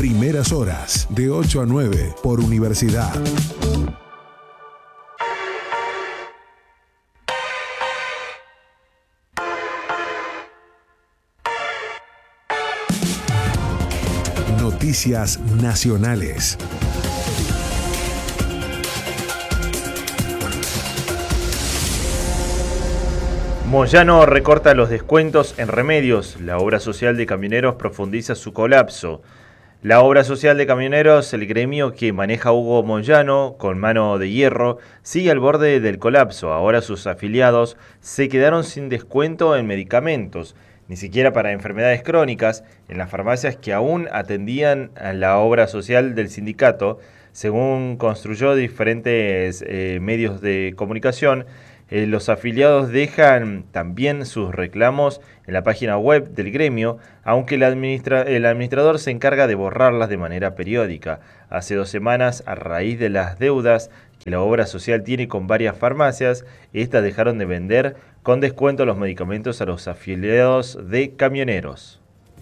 Primeras horas, de 8 a 9, por Universidad. Noticias nacionales. Moyano recorta los descuentos en remedios. La obra social de camioneros profundiza su colapso. La obra social de camioneros, el gremio que maneja Hugo Moyano con mano de hierro, sigue al borde del colapso. Ahora sus afiliados se quedaron sin descuento en medicamentos, ni siquiera para enfermedades crónicas, en las farmacias que aún atendían a la obra social del sindicato, según construyó diferentes medios de comunicación. Los afiliados dejan también sus reclamos en la página web del gremio, aunque el administrador se encarga de borrarlas de manera periódica. Hace 2 semanas, a raíz de las deudas que la obra social tiene con varias farmacias, estas dejaron de vender con descuento los medicamentos a los afiliados de camioneros.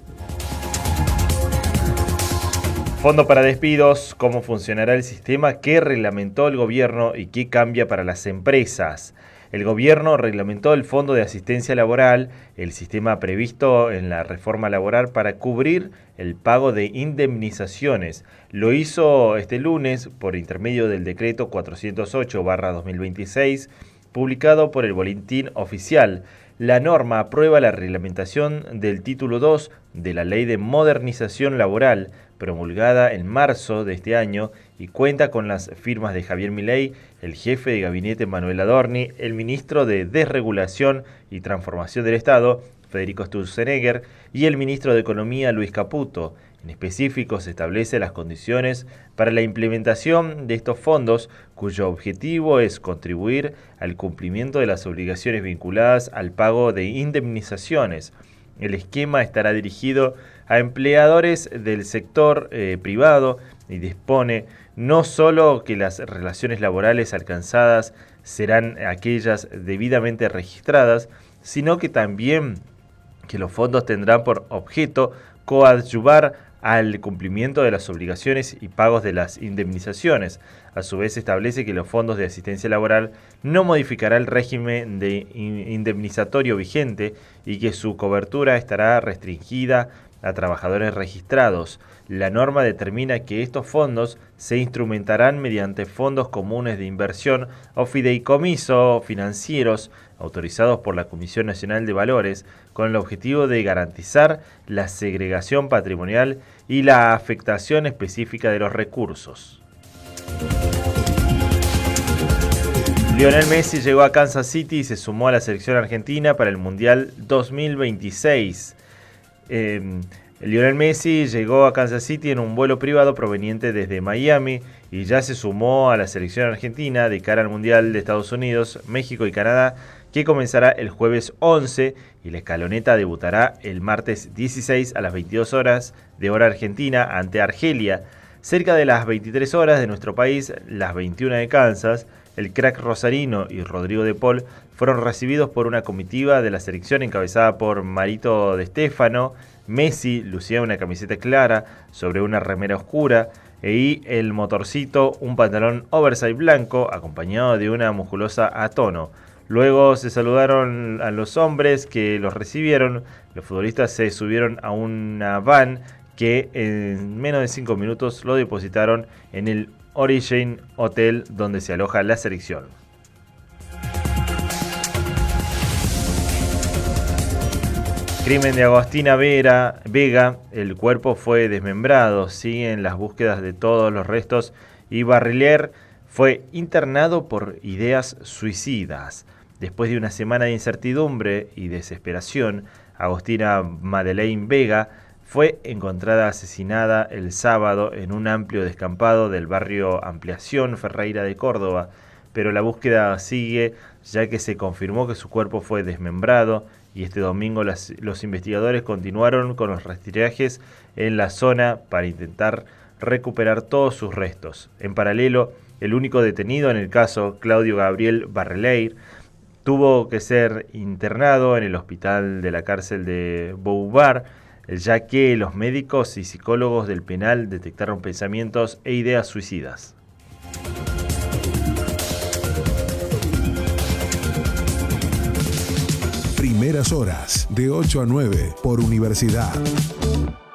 Fondo para despidos, cómo funcionará el sistema que reglamentó el gobierno y qué cambia para las empresas. El gobierno reglamentó el Fondo de Asistencia Laboral, el sistema previsto en la reforma laboral para cubrir el pago de indemnizaciones. Lo hizo este lunes por intermedio del decreto 408/2026, publicado por el Boletín Oficial. La norma aprueba la reglamentación del título 2 de la Ley de Modernización Laboral, promulgada en marzo de este año, y cuenta con las firmas de Javier Milei, el jefe de gabinete Manuel Adorni, el ministro de Desregulación y Transformación del Estado, Federico Sturzenegger, y el ministro de Economía, Luis Caputo. En específico, se establece las condiciones para la implementación de estos fondos, cuyo objetivo es contribuir al cumplimiento de las obligaciones vinculadas al pago de indemnizaciones. El esquema estará dirigido a empleadores del sector privado y dispone no solo que las relaciones laborales alcanzadas serán aquellas debidamente registradas, sino que también que los fondos tendrán por objeto coadyuvar al cumplimiento de las obligaciones y pagos de las indemnizaciones. A su vez, establece que los fondos de asistencia laboral no modificará el régimen de indemnizatorio vigente y que su cobertura estará restringida a trabajadores registrados. La norma determina que estos fondos se instrumentarán mediante fondos comunes de inversión o fideicomiso financieros autorizados por la Comisión Nacional de Valores, con el objetivo de garantizar la segregación patrimonial y la afectación específica de los recursos. Lionel Messi llegó a Kansas City y se sumó a la selección argentina para el Mundial 2026. Lionel Messi llegó a Kansas City en un vuelo privado proveniente desde Miami y ya se sumó a la selección argentina de cara al Mundial de Estados Unidos, México y Canadá, que comenzará el jueves 11 y la escaloneta debutará el martes 16 a las 22 horas de hora argentina ante Argelia. Cerca de las 23 horas de nuestro país, las 21 de Kansas, el crack rosarino y Rodrigo de Paul fueron recibidos por una comitiva de la selección encabezada por Marito de Stefano. Messi lucía una camiseta clara sobre una remera oscura y el motorcito un pantalón oversize blanco acompañado de una musculosa a tono. Luego se saludaron a los hombres que los recibieron. Los futbolistas se subieron a una van que en menos de 5 minutos lo depositaron en el Origin Hotel donde se aloja la selección. Crimen de Agostina Vega, el cuerpo fue desmembrado, siguen las búsquedas de todos los restos y Barriler fue internado por ideas suicidas. Después de una semana de incertidumbre y desesperación, Agostina Madeleine Vega fue encontrada asesinada el sábado en un amplio descampado del barrio Ampliación Ferreira de Córdoba, pero la búsqueda sigue ya que se confirmó que su cuerpo fue desmembrado y este domingo los investigadores continuaron con los rastrillajes en la zona para intentar recuperar todos sus restos. En paralelo, el único detenido en el caso, Claudio Gabriel Barriler, tuvo que ser internado en el hospital de la cárcel de Beauvoir ya que los médicos y psicólogos del penal detectaron pensamientos e ideas suicidas. Primeras horas, de 8 a 9, por Universidad.